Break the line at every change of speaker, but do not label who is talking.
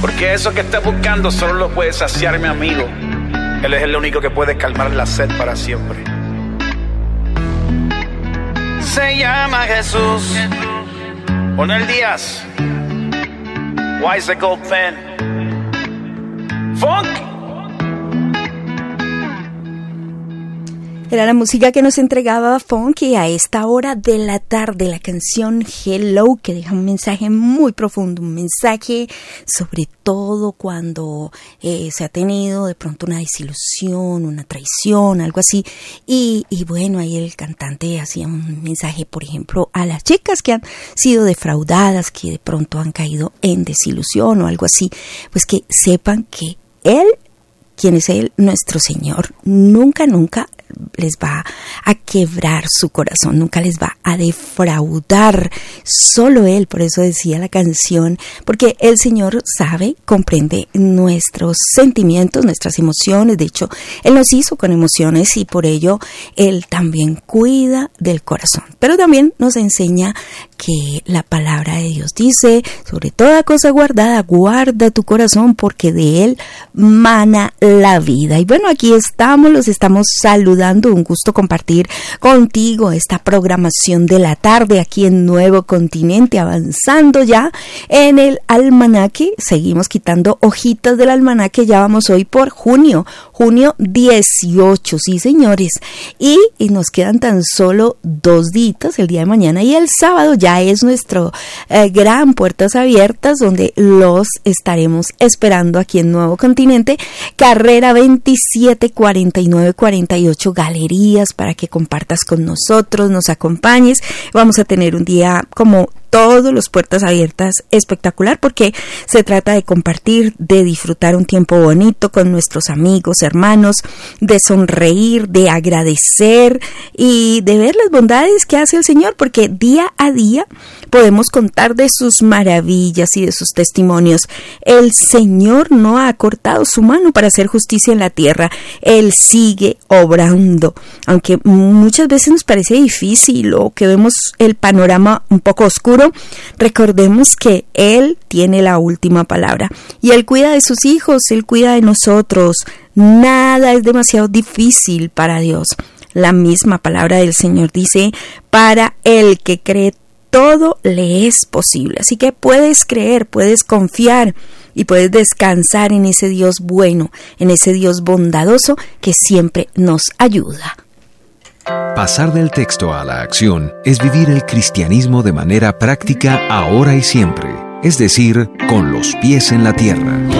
Porque eso que estás buscando solo lo puede saciar mi amigo. Él es el único que puede calmar la sed para siempre. Se llama Jesús. Onel Díaz. Wise Gold Pen. Funk.
Era la música que nos entregaba Funky a esta hora de la tarde, la canción Hello, que deja un mensaje muy profundo, un mensaje sobre todo cuando se ha tenido de pronto una desilusión, una traición, algo así, y bueno, ahí el cantante hacía un mensaje, por ejemplo, a las chicas que han sido defraudadas, que de pronto han caído en desilusión o algo así, pues que sepan que Él, quien es Él, nuestro Señor, nunca les va a quebrar su corazón, nunca les va a defraudar, solo Él. Por eso decía la canción, porque el Señor sabe, comprende nuestros sentimientos, nuestras emociones. De hecho, Él nos hizo con emociones y por ello Él también cuida del corazón, pero también nos enseña que la palabra de Dios dice: sobre toda cosa guardada, guarda tu corazón, porque de él mana la vida. Y bueno, aquí estamos, los estamos saludando. Un gusto compartir contigo esta programación de la tarde aquí en Nuevo Continente, avanzando ya en el almanaque. Seguimos quitando hojitas del almanaque, ya vamos hoy por junio 18, sí señores, y nos quedan tan solo 2 días, el día de mañana y el sábado ya es nuestro gran Puertas Abiertas, donde los estaremos esperando aquí en Nuevo Continente, carrera 27 49 48, Galerías, para que compartas con nosotros, nos acompañes. Vamos a tener un día como todos los Puertas Abiertas espectacular, porque se trata de compartir, de disfrutar un tiempo bonito con nuestros amigos, hermanos, de sonreír, de agradecer y de ver las bondades que hace el Señor, porque día a día podemos contar de sus maravillas y de sus testimonios. El Señor no ha cortado su mano para hacer justicia en la tierra. Él sigue obrando, aunque muchas veces nos parece difícil o que vemos el panorama un poco oscuro. Recordemos que Él tiene la última palabra y Él cuida de sus hijos, Él cuida de nosotros. Nada es demasiado difícil para Dios. La misma palabra del Señor dice: para el que cree, todo le es posible. Así que puedes creer, puedes confiar y puedes descansar en ese Dios bueno, en ese Dios bondadoso que siempre nos ayuda.
Pasar del texto a la acción es vivir el cristianismo de manera práctica ahora y siempre, es decir, con los pies en la tierra.